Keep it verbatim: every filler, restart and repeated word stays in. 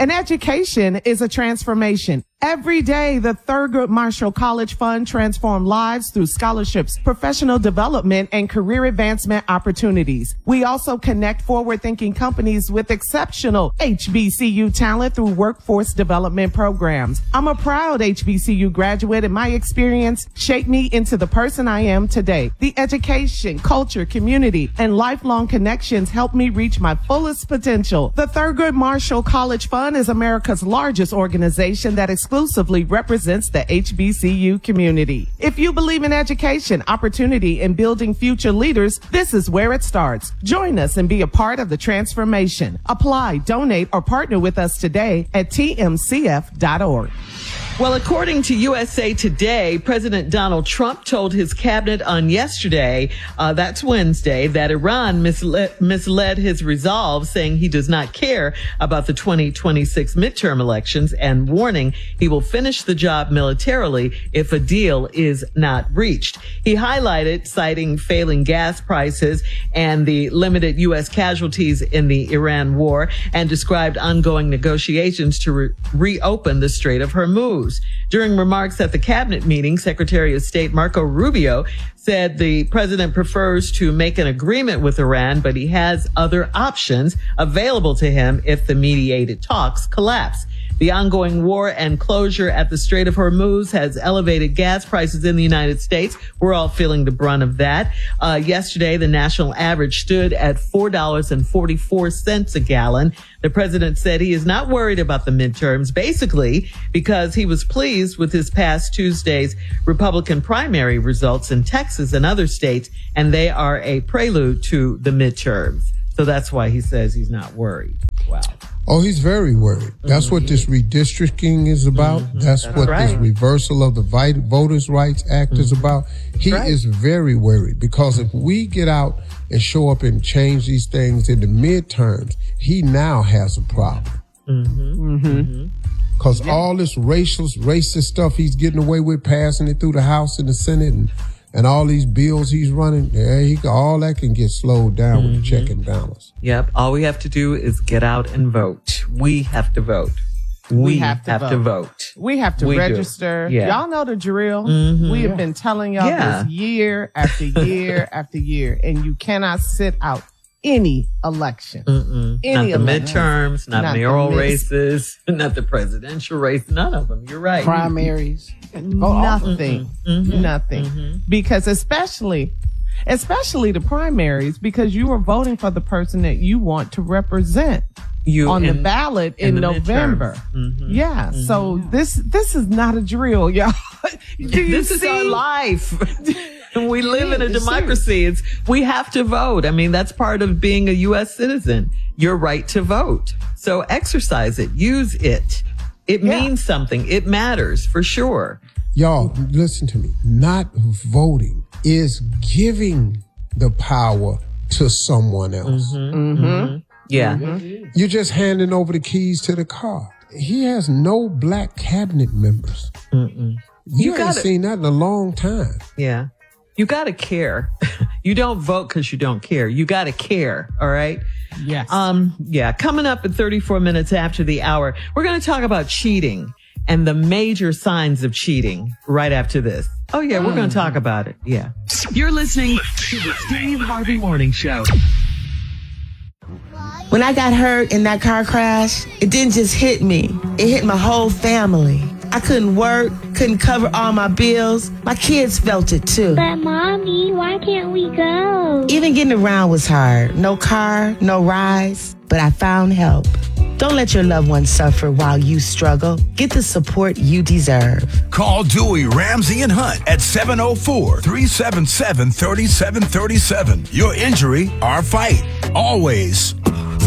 An education is a transformation. Every day, the Thurgood Marshall College Fund transforms lives through scholarships, professional development, and career advancement opportunities. We also connect forward-thinking companies with exceptional H B C U talent through workforce development programs. I'm a proud H B C U graduate, and my experience shaped me into the person I am today. The education, culture, community, and lifelong connections helped me reach my fullest potential. The Thurgood Marshall College Fund is America's largest organization that exclusively exclusively represents the H B C U community. If you believe in education, opportunity, and building future leaders, this is where it starts. Join us and be a part of the transformation. Apply, donate, or partner with us today at T M C F dot org. Well, according to U S A Today, President Donald Trump told his cabinet on yesterday, uh, that's Wednesday, that Iran misled, misled his resolve, saying he does not care about the twenty twenty-six midterm elections and warning he will finish the job militarily if a deal is not reached. He highlighted, citing failing gas prices and the limited U S casualties in the Iran war, and described ongoing negotiations to re- reopen the Strait of Hormuz. During remarks at the cabinet meeting, Secretary of State Marco Rubio said the president prefers to make an agreement with Iran, but he has other options available to him if the mediated talks collapse. The ongoing war and closure at the Strait of Hormuz has elevated gas prices in the United States. We're all feeling the brunt of that. Uh, yesterday, the national average stood at four dollars and forty-four cents a gallon. The president said he is not worried about the midterms, basically because he was pleased with his past Tuesday's Republican primary results in Texas and other states, and they are a prelude to the midterms. So that's why he says he's not worried. Wow. Oh, he's very worried. That's mm-hmm. what this redistricting is about. Mm-hmm. That's, That's what right. this reversal of the Voters' Rights Act mm-hmm. is about. He right. is very worried because if we get out and show up and change these things in the midterms, he now has a problem. Mm-hmm. Mm-hmm. Because yeah. all this racial, racist stuff he's getting away with, passing it through the House and the Senate, and, and all these bills he's running, yeah, he, all that can get slowed down mm-hmm. with the check and balance. Yep. All we have to do is get out and vote. We have to vote. We, we have, to, have vote. to vote. We have to we register. Yeah. Y'all know the drill. Mm-hmm. We have been telling y'all yeah. this year after year after year, and you cannot sit out any election. Mm-mm. Any not the election. midterms, not, not mayoral mid- races, not the presidential race, none of them. You're right. Primaries. Nothing. Mm-hmm. Nothing. Mm-hmm. Because especially, especially the primaries, because you are voting for the person that you want to represent you on in, the ballot in, in the November. Mm-hmm. Yeah. Mm-hmm. So this, this is not a drill, y'all. Do you this see? is our life. We live in a It's democracy. It's, we have to vote. I mean, that's part of being a U S citizen. Your right to vote. So exercise it. Use it. It Yeah. means something. It matters for sure. Y'all, listen to me. Not voting is giving the power to someone else. Mm-hmm. Mm-hmm. Yeah. Mm-hmm. You're just handing over the keys to the car. He has no black cabinet members. Mm-mm. You, You ain't gotta- seen that in a long time. Yeah. You got to care. You don't vote because you don't care. You got to care. All right. Yes. Um, yeah. Coming up at thirty-four minutes after the hour, we're going to talk about cheating and the major signs of cheating right after this. Oh, yeah. We're going to talk about it. Yeah. You're listening to the Steve Harvey Morning Show. When I got hurt in that car crash, it didn't just hit me. It hit my whole family. I couldn't work, couldn't cover all my bills. My kids felt it too. But Mommy, why can't we go? Even getting around was hard. No car, no rides, but I found help. Don't let your loved ones suffer while you struggle. Get the support you deserve. Call Dewey, Ramsey, and Hunt at seven oh four, three seven seven, three seven three seven. Your injury, our fight. Always